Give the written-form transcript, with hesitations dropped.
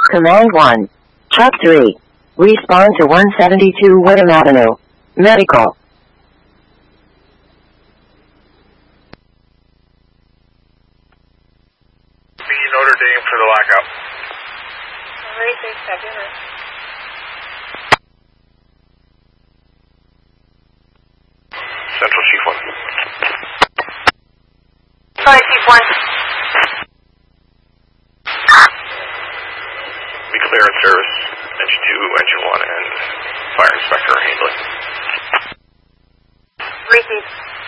Command 1. Truck 3. Respond to 172 Whittam Avenue. Medical. Notre Dame for the lockout. Alright, thanks, have you heard. Central Chief 1. Sorry, Chief 1. Be clear in service. Engine 2, Engine 1, and Fire Inspector are handling. Repeat.